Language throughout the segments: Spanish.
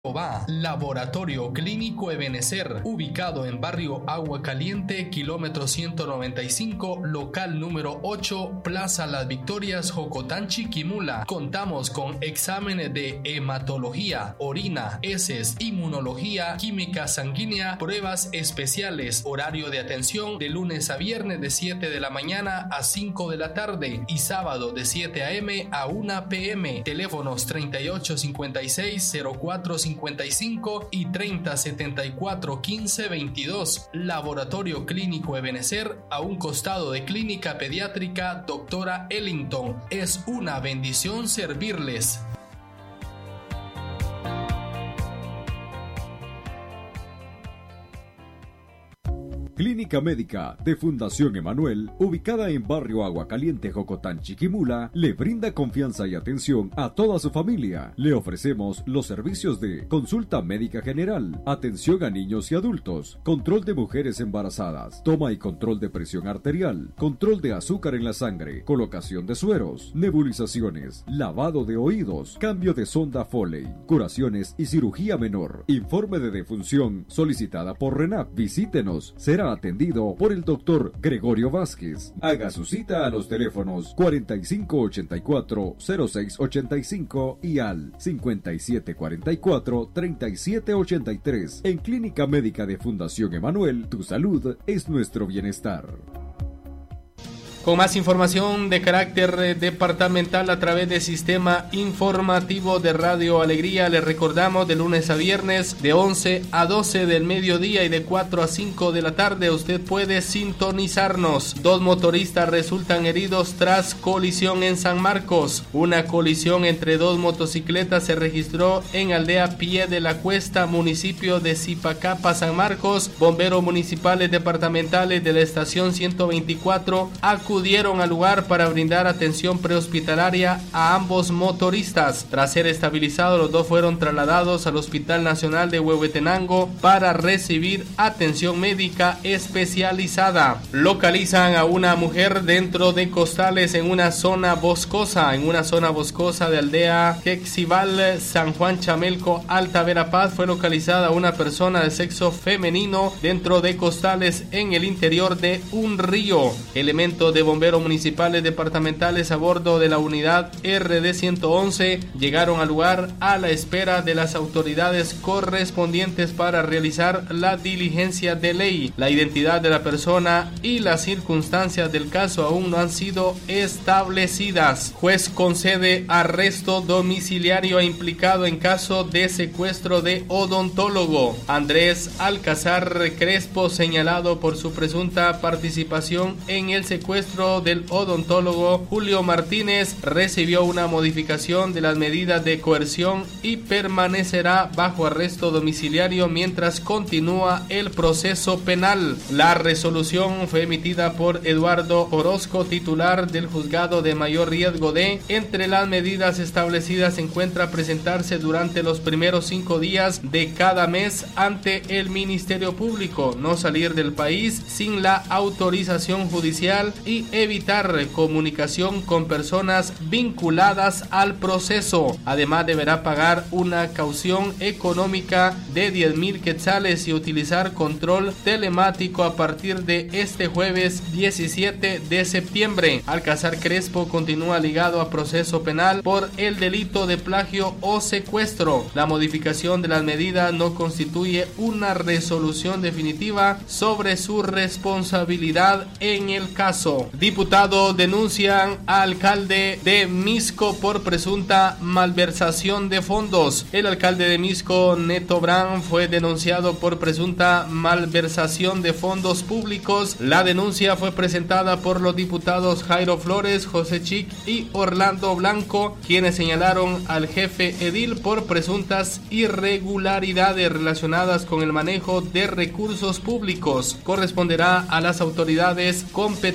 Va, Laboratorio Clínico Ebenecer, ubicado en barrio Agua Caliente, kilómetro 195, local número 8, Plaza Las Victorias, Jocotán, Chiquimula. Contamos con exámenes de hematología, orina, heces, inmunología, química sanguínea, pruebas especiales, horario de atención de lunes a viernes de 7 de la mañana a 5 de la tarde y sábado de 7 a.m. a 1 p.m. Teléfonos 3856-0455 y 3074-1522. Laboratorio Clínico Ebenecer, a un costado de Clínica Pediátrica Doctora Ellington. Es una bendición servirles. Clínica Médica de Fundación Emanuel, ubicada en barrio Agua Caliente, Jocotán, Chiquimula, le brinda confianza y atención a toda su familia. Le ofrecemos los servicios de consulta médica general, atención a niños y adultos, control de mujeres embarazadas, toma y control de presión arterial, control de azúcar en la sangre, colocación de sueros, nebulizaciones, lavado de oídos, cambio de sonda Foley, curaciones y cirugía menor. Informe de defunción solicitada por RENAP. Visítenos. Será atendido por el doctor Gregorio Vázquez. Haga su cita a los teléfonos 4584-0685 y al 5744-3783. En Clínica Médica de Fundación Emanuel, tu salud es nuestro bienestar. Con más información de carácter departamental a través del sistema informativo de Radio Alegría, les recordamos de lunes a viernes de 11 a 12 del mediodía y de 4 a 5 de la tarde usted puede sintonizarnos. 2 motoristas resultan heridos tras colisión en San Marcos. Una colisión entre 2 motocicletas se registró en Aldea Pie de la Cuesta, municipio de Zipacapa, San Marcos. Bomberos municipales departamentales de la estación 124 acudieron al lugar para brindar atención prehospitalaria a ambos motoristas. Tras ser estabilizados, los 2 fueron trasladados al Hospital Nacional de Huehuetenango para recibir atención médica especializada. Localizan a una mujer dentro de costales en una zona boscosa de Aldea Quexibal, San Juan Chamelco, Alta Verapaz. Fue localizada una persona de sexo femenino dentro de costales en el interior de un río. Elementos de bomberos municipales departamentales a bordo de la unidad RD 111 llegaron al lugar a la espera de las autoridades correspondientes para realizar la diligencia de ley. La identidad de la persona y las circunstancias del caso aún no han sido establecidas. Juez concede arresto domiciliario a implicado en caso de secuestro de odontólogo. Andrés Alcázar Crespo, señalado por su presunta participación en el secuestro del odontólogo Julio Martínez, recibió una modificación de las medidas de coerción y permanecerá bajo arresto domiciliario mientras continúa el proceso penal. La resolución fue emitida por Eduardo Orozco, titular del juzgado de mayor riesgo de. Entre las medidas establecidas se encuentra presentarse durante los primeros 5 días de cada mes ante el Ministerio Público, no salir del país sin la autorización judicial y evitar comunicación con personas vinculadas al proceso. Además, deberá pagar una caución económica de 10,000 quetzales y utilizar control telemático a partir de este jueves 17 de septiembre. Alcázar Crespo continúa ligado a proceso penal por el delito de plagio o secuestro. La modificación de las medidas no constituye una resolución definitiva sobre su responsabilidad en el caso. Diputados denuncian al alcalde de Misco por presunta malversación de fondos. El alcalde de Misco, Neto Brand, fue denunciado por presunta malversación de fondos públicos. La denuncia fue presentada por los diputados Jairo Flores, José Chic y Orlando Blanco, quienes señalaron al jefe edil por presuntas irregularidades relacionadas con el manejo de recursos públicos. Corresponderá a las autoridades competentes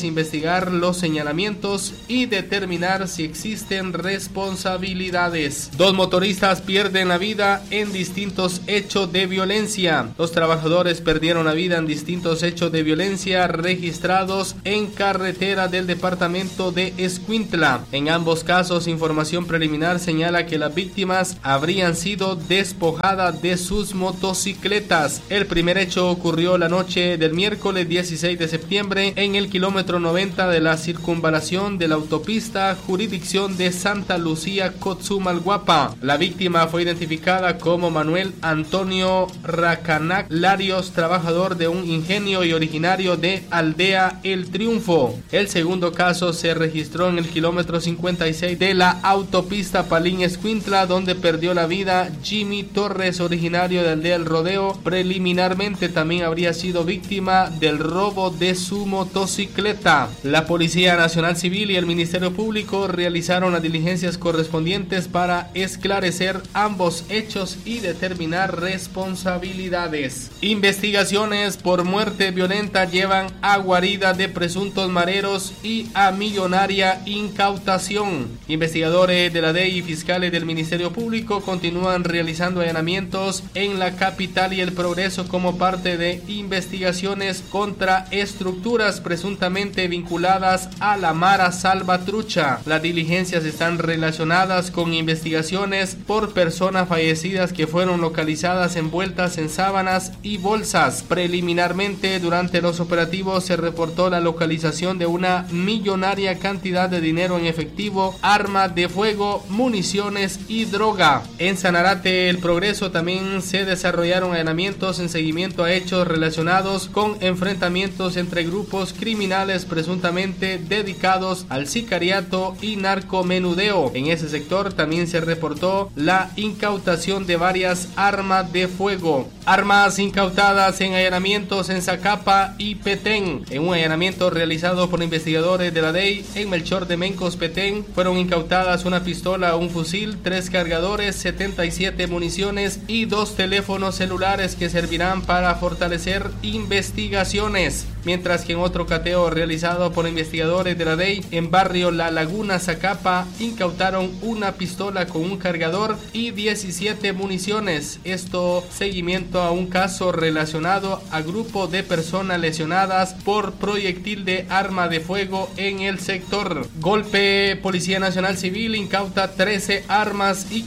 es investigar los señalamientos y determinar si existen responsabilidades. 2 motoristas pierden la vida en distintos hechos de violencia. 2 trabajadores perdieron la vida en distintos hechos de violencia registrados en carretera del departamento de Escuintla. En ambos casos, información preliminar señala que las víctimas habrían sido despojadas de sus motocicletas. El primer hecho ocurrió la noche del miércoles 16 de septiembre en el kilómetro 90 de la circunvalación de la autopista jurisdicción de Santa Lucía, Cotzumalguapa. La víctima fue identificada como Manuel Antonio Racanac Larios, trabajador de un ingenio y originario de Aldea El Triunfo. El segundo caso se registró en el kilómetro 56 de la autopista Palín-Escuintla, donde perdió la vida Jimmy Torres, originario de Aldea El Rodeo. Preliminarmente también habría sido víctima del robo de su motocicleta. La Policía Nacional Civil y el Ministerio Público realizaron las diligencias correspondientes para esclarecer ambos hechos y determinar responsabilidades. Investigaciones por muerte violenta llevan a guarida de presuntos mareros y a millonaria incautación. Investigadores de la DEI y fiscales del Ministerio Público continúan realizando allanamientos en la capital y El Progreso como parte de investigaciones contra estructuras presuntamente vinculadas a la Mara Salvatrucha. Las diligencias están relacionadas con investigaciones por personas fallecidas que fueron localizadas envueltas en sábanas y bolsas. Preliminarmente, durante los operativos se reportó la localización de una millonaria cantidad de dinero en efectivo, armas de fuego, municiones y droga. En Sanarate, El Progreso, también se desarrollaron allanamientos en seguimiento a hechos relacionados con enfrentamientos entre grupos criminales presuntamente dedicados al sicariato y narcomenudeo. En ese sector también se reportó la incautación de varias armas de fuego. Armas incautadas en allanamientos en Zacapa y Petén. En un allanamiento realizado por investigadores de la DEI en Melchor de Mencos, Petén, fueron incautadas una pistola, un fusil, 3 cargadores, 77 municiones y 2 teléfonos celulares que servirán para fortalecer investigaciones. Mientras que en otro cateo realizado por investigadores de la DEI en barrio La Laguna, Zacapa, incautaron una pistola con un cargador y 17 municiones. Esto seguimiento a un caso relacionado a grupo de personas lesionadas por proyectil de arma de fuego en el sector. Golpe: Policía Nacional Civil incauta 13 armas y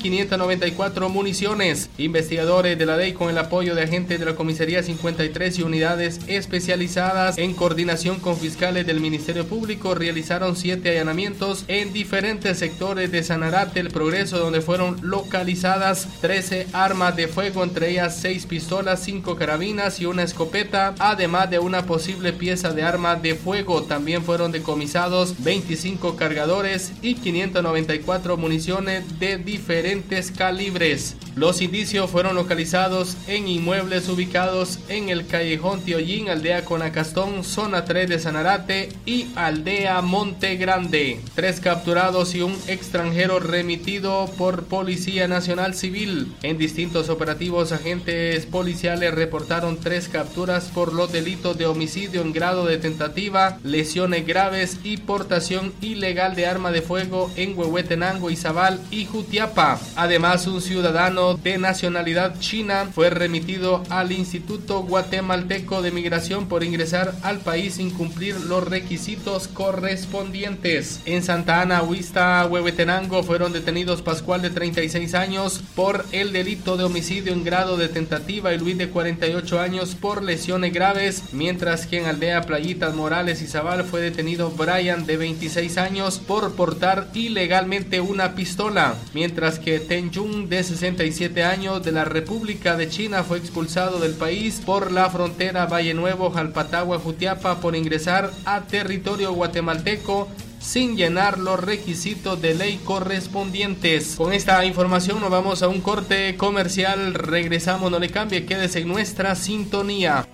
594 municiones. Investigadores de la DEI, con el apoyo de agentes de la Comisaría 53 y unidades especializadas en coordinación con fiscales del Ministerio Público, realizaron 7 allanamientos en diferentes sectores de Sanarate, El Progreso, donde fueron localizadas 13 armas de fuego, entre ellas 6 pistolas, 5 carabinas y una escopeta, además de una posible pieza de arma de fuego. También fueron decomisados 25 cargadores y 594 municiones de diferentes calibres. Los indicios fueron localizados en inmuebles ubicados en el Callejón Tiollín, Aldea Conacastón, zona 3 de Sanarate, y Aldea Monte Grande. 3 capturados y un extranjero remitido por Policía Nacional Civil. En distintos operativos, agentes policiales reportaron 3 capturas por los delitos de homicidio en grado de tentativa, lesiones graves y portación ilegal de arma de fuego en Huehuetenango, Izabal y Jutiapa. Además, un ciudadano de nacionalidad china fue remitido al Instituto Guatemalteco de Migración por ingresar al país sin cumplir los requisitos correspondientes. En Santa Ana, Huista, Huehuetenango, fueron detenidos Pascual, de 36 años, por el delito de homicidio en grado de tentativa, y Luis, de 48 años, por lesiones graves, mientras que en Aldea Playitas, Morales, Izabal, fue detenido Brian, de 26 años, por portar ilegalmente una pistola, mientras que Ten Jun, de 67 años, de la República de China, fue expulsado del país por la frontera Valle Nuevo, Jalpatagua, Jutiapa, por ingresar a territorio guatemalteco sin llenar los requisitos de ley correspondientes. Con esta información nos vamos a un corte comercial. Regresamos, no le cambie, quédese en nuestra sintonía.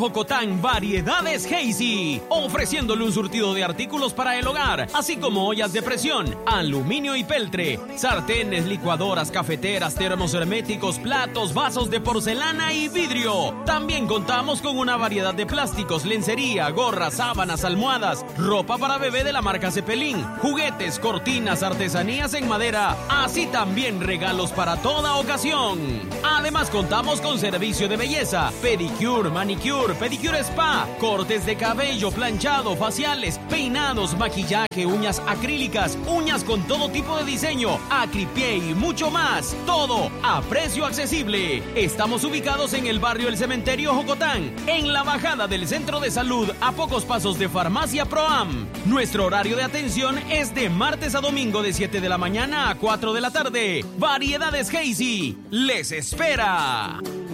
Jocotán, Variedades Hazy, ofreciéndole un surtido de artículos para el hogar, así como ollas de presión, aluminio y peltre, sartenes, licuadoras, cafeteras, termos herméticos, platos, vasos de porcelana y vidrio. También contamos con una variedad de plásticos, lencería, gorras, sábanas, almohadas, ropa para bebé de la marca Cepelín, juguetes, cortinas, artesanías en madera, así también regalos para toda ocasión. Además contamos con servicio de belleza, pedicure, manicure, pedicure spa, cortes de cabello, planchado, faciales, peinados, maquillaje, uñas acrílicas, uñas con todo tipo de diseño, acripié y mucho más. Todo a precio accesible. Estamos ubicados en el barrio El Cementerio Jocotán, en la bajada del Centro de Salud, a pocos pasos de Farmacia Proam. Nuestro horario de atención es de martes a domingo de 7 de la mañana a 4 de la tarde. Variedades Hazy les espera.